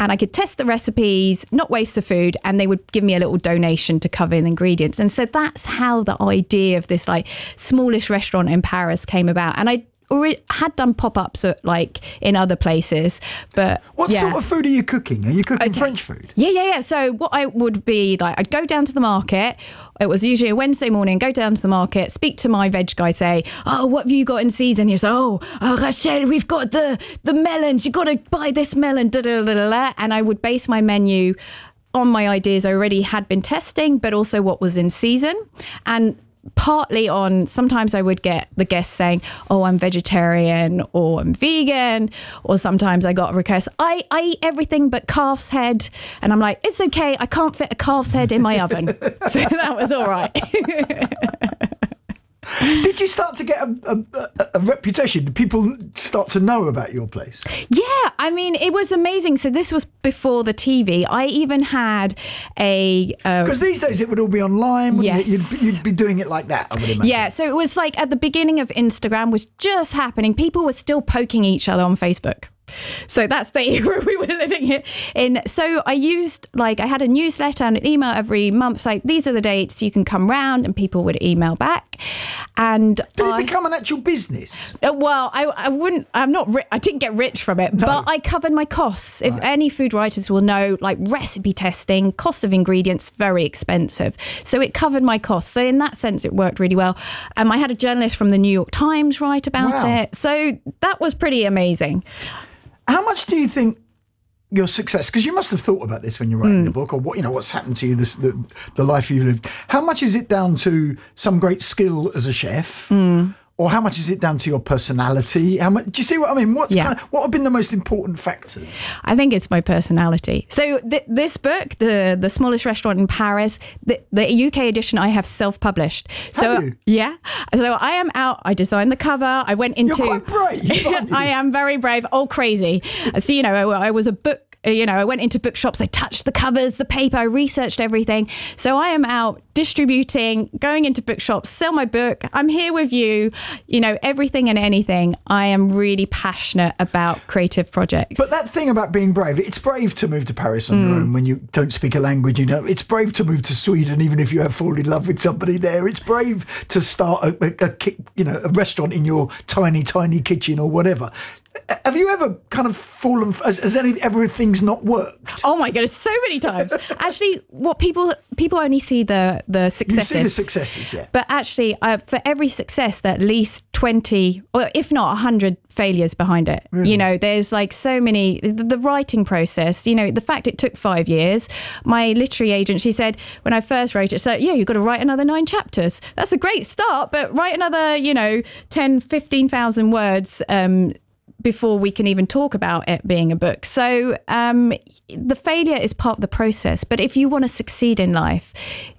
and I could test the recipes, not waste the food, and they would give me a little donation to cover the ingredients. And so that's how the idea of this like smallish restaurant in Paris came about. And I already had done pop-ups at, like in other places, but what sort of food are you cooking? Are you cooking French food? Yeah. So what I would be like, I'd go down to the market. It was usually a Wednesday morning. Go down to the market, speak to my veg guy, say, "Oh, what have you got in season?" He says, "Oh, Rachel, we've got the melons. You got to buy this melon." And I would base my menu on my ideas I already had been testing, but also what was in season. And partly on, sometimes I would get the guests saying, "Oh, I'm vegetarian," or "I'm vegan," or sometimes I got a request, I eat everything but calf's head. And I'm like, it's okay, I can't fit a calf's head in my oven. So that was all right. Did you start to get a reputation? Did people start to know about your place? Yeah, I mean, it was amazing. So this was before the TV. I even had a... Because these days it would all be online, wouldn't Yes. it? You'd be doing it like that, I would imagine. Yeah, so it was like at the beginning of Instagram was just happening. People were still poking each other on Facebook. So that's the era we were living in. So I used, like, I had a newsletter and an email every month, like, these are the dates you can come round, and people would email back. And did it become an actual business? Well, I didn't get rich from it, but I covered my costs. If any food writers will know, like recipe testing, cost of ingredients, very expensive. So it covered my costs. So in that sense, it worked really well. I had a journalist from the New York Times write about it. So that was pretty amazing. How much do you think your success, because you must have thought about this when you're writing the book, or what's happened to you, the life you've lived. How much is it down to some great skill as a chef, or how much is it down to your personality? How much? Do you see what I mean? What have been the most important factors? I think it's my personality. So this book, the Smallest Restaurant in Paris, the UK edition, I have self-published. So have you? Yeah. So I am out. I designed the cover. I went into. You're quite brave, aren't you? I am very brave. Oh, crazy. So I was a book. I went into bookshops, I touched the covers, the paper, I researched everything. So I am out distributing, going into bookshops, sell my book. I'm here with you, everything and anything. I am really passionate about creative projects. But that thing about being brave, it's brave to move to Paris on your own when you don't speak a language. It's brave to move to Sweden, even if you have fallen in love with somebody there. It's brave to start a restaurant in your tiny, tiny kitchen or whatever. Have you ever kind of fallen? Has everything's not worked? Oh my goodness, so many times. Actually, what people only see the successes. You see the successes, yeah. But actually, for every success, there are at least 20, or if not 100 failures behind it. Really? There's like so many. The writing process. The fact it took 5 years. My literary agent, she said when I first wrote it, you've got to write another 9 chapters. That's a great start, but write another 10, 15,000 words. Before we can even talk about it being a book. So the failure is part of the process. But if you want to succeed in life,